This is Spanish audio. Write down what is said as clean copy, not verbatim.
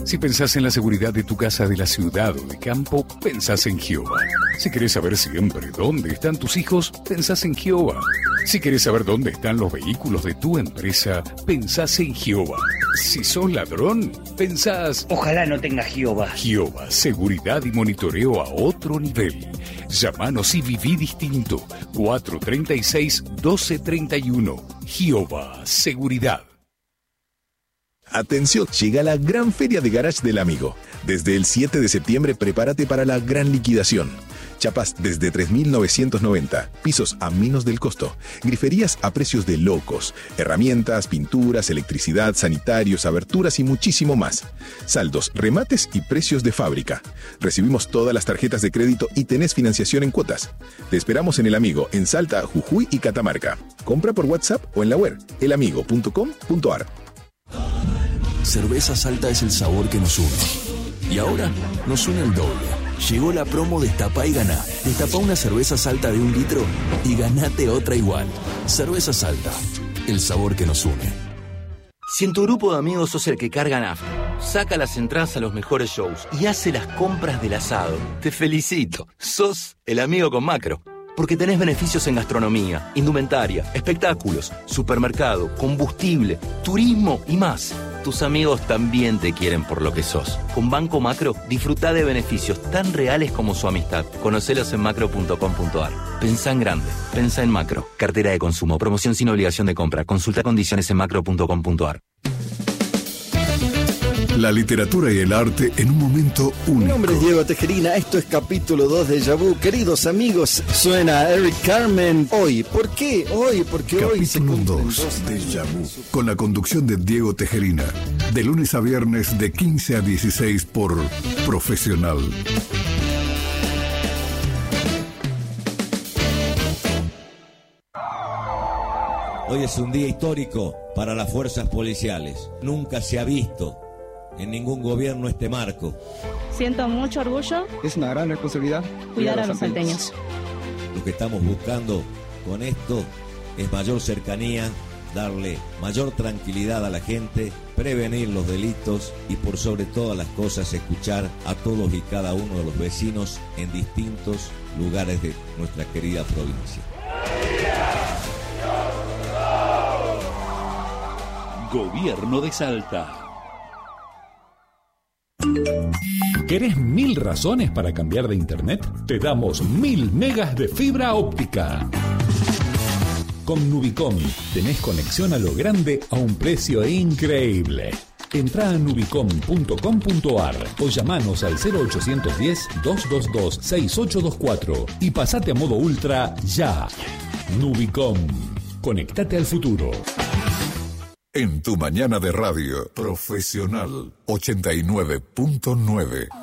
Si pensás en la seguridad de tu casa de la ciudad o de campo, pensás en Gioba. Si querés saber siempre dónde están tus hijos, pensás en Gioba. Si querés saber dónde están los vehículos de tu empresa, pensás en Gioba. Si sos ladrón, pensás... Ojalá no tenga Gioba. Gioba, seguridad y monitoreo a otro nivel. Llámanos y viví distinto. 436-1231. Gioba, seguridad. Atención, llega la gran feria de garage del amigo. Desde el 7 de septiembre prepárate para la gran liquidación. Chapas desde 3.990, pisos a menos del costo, griferías a precios de locos, herramientas, pinturas, electricidad, sanitarios, aberturas y muchísimo más. Saldos, remates y precios de fábrica. Recibimos todas las tarjetas de crédito y tenés financiación en cuotas. Te esperamos en El Amigo, en Salta, Jujuy y Catamarca. Compra por WhatsApp o en la web elamigo.com.ar. Cerveza Salta es el sabor que nos une. Y ahora nos une el doble. Llegó la promo Destapá y Ganá. Destapá una cerveza Salta de 1 litro y ganate otra igual. Cerveza Salta, el sabor que nos une. Si en tu grupo de amigos sos el que carga nafta, saca las entradas a los mejores shows y hace las compras del asado, te felicito. Sos el amigo con Macro. Porque tenés beneficios en gastronomía, indumentaria, espectáculos, supermercado, combustible, turismo y más. Tus amigos también te quieren por lo que sos. Con Banco Macro, disfrutá de beneficios tan reales como su amistad. Conocelos en macro.com.ar. Pensá en grande. Pensá en Macro. Cartera de consumo. Promoción sin obligación de compra. Consulta condiciones en macro.com.ar. La literatura y el arte en un momento único. Mi nombre es Diego Tejerina, esto es capítulo 2 de Déjà Vu. Queridos amigos, suena Eric Carmen. Hoy, ¿por qué? Hoy, porque hoy se Capítulo 2 de Déjà Vu, con la conducción de Diego Tejerina, de lunes a viernes de 15 a 16 por Profesional. Hoy es un día histórico para las fuerzas policiales. Nunca se ha visto en ningún gobierno este marco. Siento mucho orgullo. Es una gran responsabilidad cuidar a los salteños. Lo que estamos buscando con esto es mayor cercanía, darle mayor tranquilidad a la gente, prevenir los delitos y por sobre todas las cosas escuchar a todos y cada uno de los vecinos en distintos lugares de nuestra querida provincia. Gobierno de Salta. ¿Querés 1000 razones para cambiar de internet? Te damos 1000 megas de fibra óptica. Con Nubicom tenés conexión a lo grande a un precio increíble. Entrá a nubicom.com.ar o llamanos al 0810-222-6824 y pasate a modo ultra ya. Nubicom. Conectate al futuro. En tu mañana de radio, Profesional 89.9.